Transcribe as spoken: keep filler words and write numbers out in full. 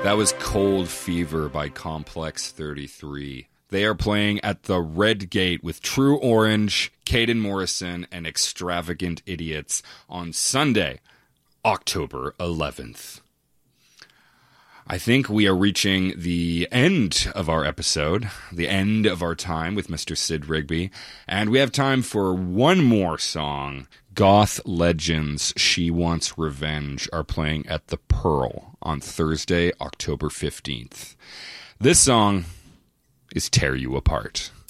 That was Cold Fever by Complex thirty-three. They are playing at the Red Gate with True Orange, Caden Morrison, and Extravagant Idiots on Sunday, October eleventh. I think we are reaching the end of our episode, the end of our time with Mister Sid Rigby, and we have time for one more song. Goth Legends, She Wants Revenge are playing at the Pearl on Thursday, October fifteenth. This song is Tear You Apart.